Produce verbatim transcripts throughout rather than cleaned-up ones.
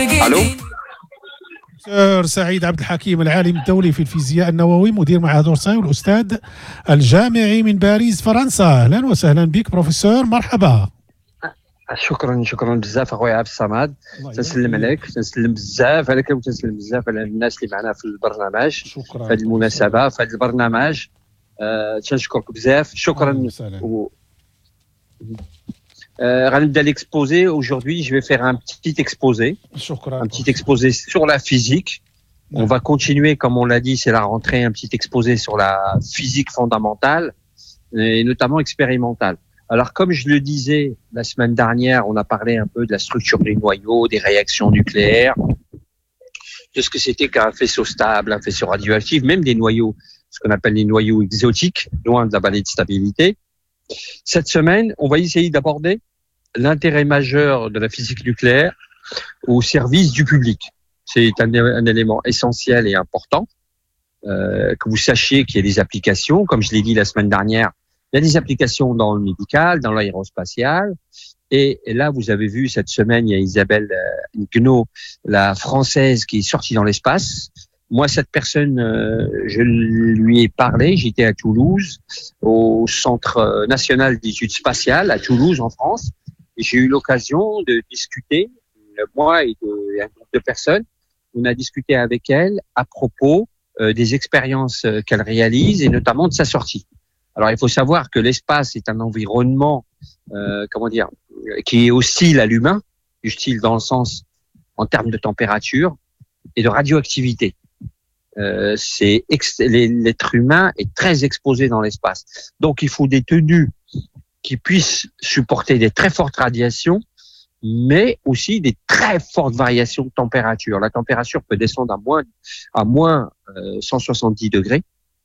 الو دكتور سعيد عبد الحكيم، العالم الدولي في الفيزياء النووي، مدير معهد أورساي والأستاذ الجامعي من باريس فرنسا. أهلا وسهلا بك بروفيسور، مرحبا. شكرا شكرا بزاف اخويا عبد الصمد، تنسلم عليك، تنسلم بزاف عليك وتنسلم بزاف على الناس اللي معنا في البرنامج. شكرا في هذه المناسبه، في هذا البرنامج. آه، تنشكرك بزاف، شكرا. و... Euh, غنبدا l'exposé. Aujourd'hui, je vais faire un petit exposé, un petit exposé sur la physique. On va continuer, comme on l'a dit, c'est la rentrée, un petit exposé sur la physique fondamentale et notamment expérimentale. Alors, comme je le disais la semaine dernière, on a parlé un peu de la structure des noyaux, des réactions nucléaires, de ce que c'était qu'un faisceau stable, un faisceau radioactif, même des noyaux, ce qu'on appelle les noyaux exotiques, loin de la vallée de stabilité. Cette semaine, on va essayer d'aborder l'intérêt majeur de la physique nucléaire au service du public. C'est un, un élément essentiel et important, euh, que vous sachiez qu'il y a des applications, comme je l'ai dit la semaine dernière, il y a des applications dans le médical, dans l'aérospatial, et, et là vous avez vu cette semaine, il y a Isabelle euh, Guenot, la française qui est sortie dans l'espace. Moi, cette personne, euh, je lui ai parlé, j'étais à Toulouse, au Centre national d'études spatiales, à Toulouse, en France, et j'ai eu l'occasion de discuter, moi et, de, et un groupe de personnes, on a discuté avec elle à propos euh, des expériences qu'elle réalise et notamment de sa sortie. Alors, il faut savoir que l'espace est un environnement, euh, comment dire, qui est hostile à l'humain, hostile dans le sens en termes de température et de radioactivité. Euh, c'est ex- l'être humain est très exposé dans l'espace. Donc, il faut des tenues qui puissent supporter des très fortes radiations, mais aussi des très fortes variations de température. La température peut descendre à moins, à moins euh, cent soixante-dix degrés,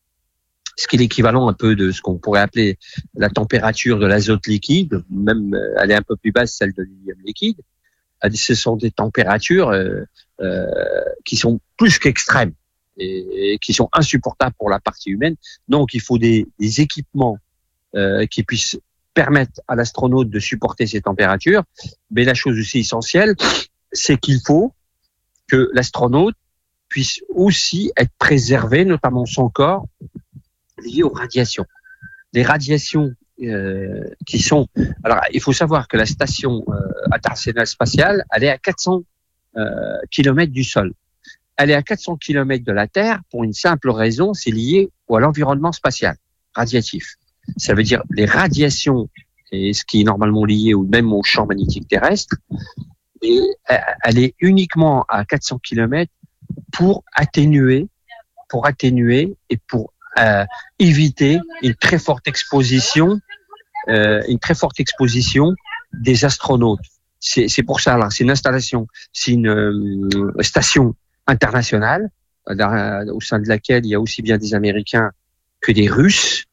ce qui est l'équivalent un peu de ce qu'on pourrait appeler la température de l'azote liquide, même euh, elle est un peu plus basse, celle de l'hélium liquide. Ce sont des températures euh, euh, qui sont plus qu'extrêmes et, et qui sont insupportables pour la partie humaine. Donc, il faut des, des équipements euh, qui puissent permettre à l'astronaute de supporter ces températures. Mais la chose aussi essentielle, c'est qu'il faut que l'astronaute puisse aussi être préservé, notamment son corps, lié aux radiations. Les radiations euh, qui sont... Alors, il faut savoir que la station euh, internationale spatiale, elle est à quatre cents euh, kilomètres du sol. Elle est à quatre cents kilomètres de la Terre pour une simple raison, c'est lié à l'environnement spatial, radiatif. Ça veut dire les radiations, et ce qui est normalement lié ou même au champ magnétique terrestre, et elle est uniquement à quatre cents kilomètres pour atténuer, pour atténuer et pour euh, éviter une très forte exposition, euh, une très forte exposition des astronautes. C'est, c'est pour ça là, c'est une installation, c'est une euh, station internationale euh, au sein de laquelle il y a aussi bien des Américains que des Russes,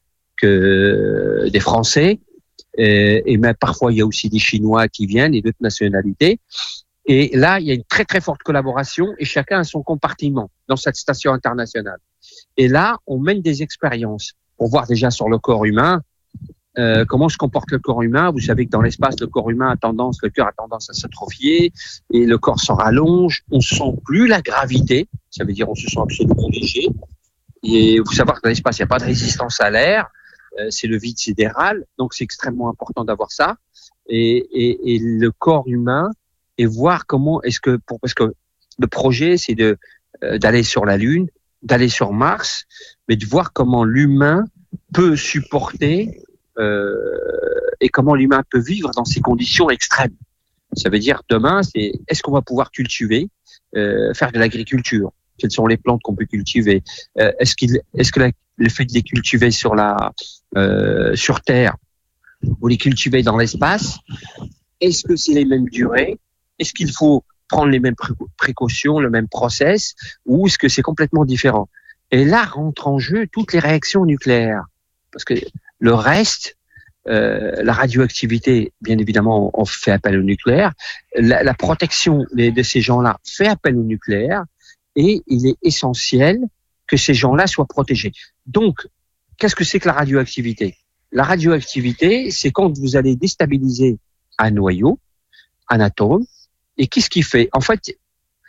que des Français, et, et même parfois il y a aussi des Chinois qui viennent et d'autres nationalités. Et là, il y a une très très forte collaboration et chacun a son compartiment dans cette station internationale. Et là, on mène des expériences pour voir déjà sur le corps humain euh, comment se comporte le corps humain. Vous savez que dans l'espace, le corps humain a tendance, le cœur a tendance à s'atrophier et le corps s'en rallonge. On sent plus la gravité, ça veut dire on se sent absolument léger. Et vous savez que dans l'espace, il n'y a pas de résistance à l'air. Euh, c'est le vide sidéral, donc c'est extrêmement important d'avoir ça. Et, et, et le corps humain, et voir comment est-ce que, pour, parce que le projet, c'est de euh, d'aller sur la Lune, d'aller sur Mars, mais de voir comment l'humain peut supporter euh, et comment l'humain peut vivre dans ces conditions extrêmes. Ça veut dire demain, c'est est-ce qu'on va pouvoir cultiver, euh, faire de l'agriculture? Quelles sont les plantes qu'on peut cultiver? euh, Est-ce qu'il, est-ce que la, le fait de les cultiver sur la, euh, sur Terre, ou les cultiver dans l'espace, est-ce que c'est les mêmes durées? Est-ce qu'il faut prendre les mêmes pré- précautions, le même process, ou est-ce que c'est complètement différent? Et là rentrent en jeu toutes les réactions nucléaires, parce que le reste, euh, la radioactivité, bien évidemment, on fait appel au nucléaire. La, la protection de, de ces gens-là fait appel au nucléaire. Et il est essentiel que ces gens-là soient protégés. Donc, qu'est-ce que c'est que la radioactivité? La radioactivité, c'est quand vous allez déstabiliser un noyau, un atome, et qu'est-ce qu'il fait? En fait,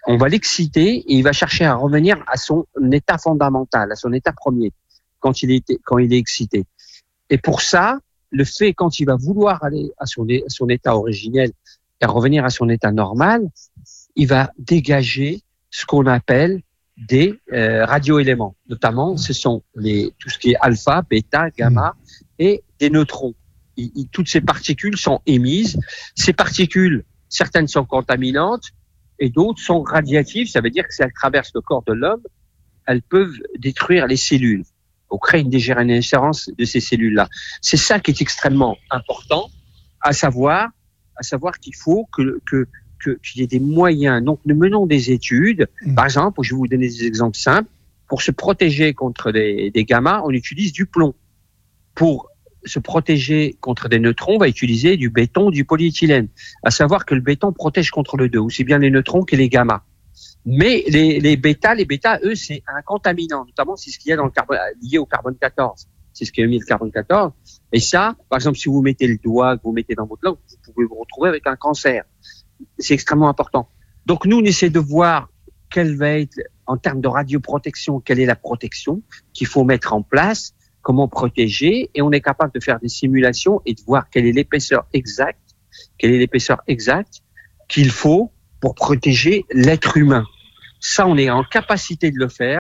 on va l'exciter et il va chercher à revenir à son état fondamental, à son état premier, quand il est, quand il est excité. Et pour ça, le fait, quand il va vouloir aller à son, à son état originel et revenir à son état normal, il va dégager ce qu'on appelle des euh, radioéléments. Notamment, ce sont les, tout ce qui est alpha, bêta, gamma et des neutrons. Il, il, toutes ces particules sont émises. Ces particules, certaines sont contaminantes et d'autres sont radiatives. Ça veut dire que si elles traversent le corps de l'homme, elles peuvent détruire les cellules ou créer une dégénérescence de ces cellules-là. C'est ça qui est extrêmement important, à savoir, à savoir qu'il faut que, que, que, qu'il y ait des moyens. Donc, nous menons des études. Mmh. Par exemple, je vais vous donner des exemples simples. Pour se protéger contre des, des gammas, on utilise du plomb. Pour se protéger contre des neutrons, on va utiliser du béton, du polyéthylène. À savoir que le béton protège contre le deux, aussi bien les neutrons que les gammas. Mais les, les bêta, les bêta, eux, c'est un contaminant. Notamment, c'est ce qu'il y a dans le carbone, lié au carbone quatorze. C'est ce qui a mis le carbone quatorze. Et ça, par exemple, si vous mettez le doigt, que vous mettez dans votre langue, vous pouvez vous retrouver avec un cancer. C'est extrêmement important. Donc, nous, on essaie de voir quelle va être, en termes de radioprotection, quelle est la protection qu'il faut mettre en place, comment protéger, et on est capable de faire des simulations et de voir quelle est l'épaisseur exacte, quelle est l'épaisseur exacte qu'il faut pour protéger l'être humain. Ça, on est en capacité de le faire.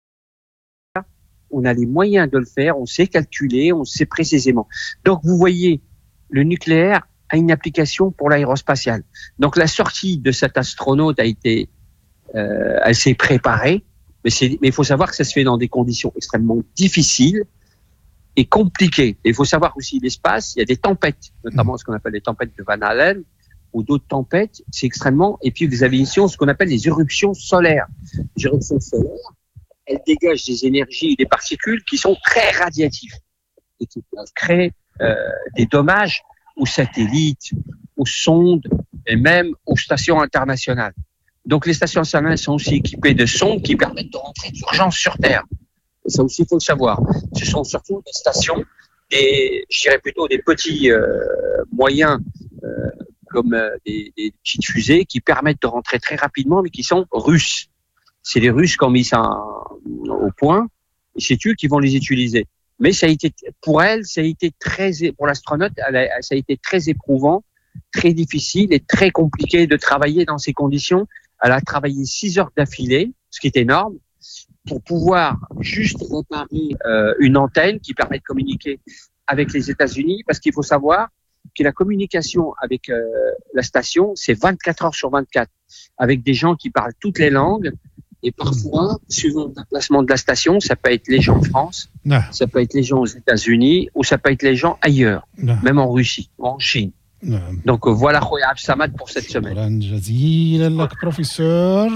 On a les moyens de le faire, on sait calculer, on sait précisément. Donc, vous voyez, le nucléaire a une application pour l'aérospatiale. Donc, la sortie de cet astronaute a été, euh, elle s'est préparée, mais c'est, mais il faut savoir que ça se fait dans des conditions extrêmement difficiles et compliquées. Et il faut savoir aussi l'espace, il y a des tempêtes, notamment ce qu'on appelle les tempêtes de Van Allen, ou d'autres tempêtes, c'est extrêmement... Et puis, vous avez ici ce qu'on appelle les éruptions solaires. Les éruptions solaires, elles dégagent des énergies, des particules qui sont très radiatives et qui peuvent créer euh, des dommages aux satellites, aux sondes et même aux stations internationales. Donc, les stations internationales sont aussi équipées de sondes qui permettent de rentrer d'urgence sur Terre. Et ça aussi, il faut le savoir. Ce sont surtout des stations, des, je dirais plutôt des petits euh, moyens euh, comme euh, des, des petites fusées qui permettent de rentrer très rapidement, mais qui sont russes. C'est les Russes qui ont mis ça au point, et c'est eux qui vont les utiliser. Mais ça a été, pour elle, ça a été très, pour l'astronaute, ça a été très éprouvant, très difficile et très compliqué de travailler dans ces conditions. Elle a travaillé six heures d'affilée, ce qui est énorme, pour pouvoir juste réparer euh, une antenne qui permet de communiquer avec les États-Unis, parce qu'il faut savoir que la communication avec euh, la station, c'est vingt-quatre heures sur vingt-quatre, avec des gens qui parlent toutes les langues. Et parfois, suivant le placement de la station, ça peut être les gens en France, non. Ça peut être les gens aux États-Unis, ou ça peut être les gens ailleurs, non. Même en Russie ou en Chine. نعم. Donc voilà خويا عبد الصمد pour cette semaine. شكرا جزيلا لك بروفيسور،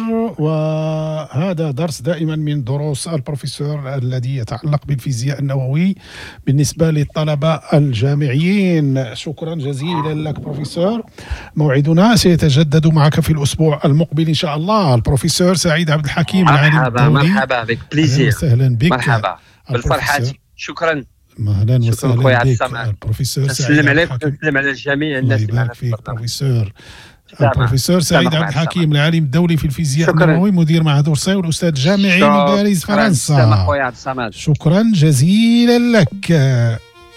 وهذا درس دائما من دروس البروفيسور الذي يتعلق بالفيزياء النووي بالنسبة للطلبة الجامعيين. شكرا جزيلا لك بروفيسور. موعدنا سيتجدد معك في الأسبوع المقبل إن شاء الله. البروفيسور سعيد عبد الحكيم العالم مرحبا مرحبا بك بليزير. أهلا بك مرحبا بالفرحة. شكرا. اهلا وسهلا بك البروفيسور سعيد. نسلم عليك ونسلم على الجميع الناس اللي معنا في البروفيسور. البروفيسور سعيد عبد الحكيم العالم الدولي في الفيزياء النووي، مدير معهد أورساي والأستاذ جامعي من باريس فرنسا. شكرا شكرا جزيلا لك.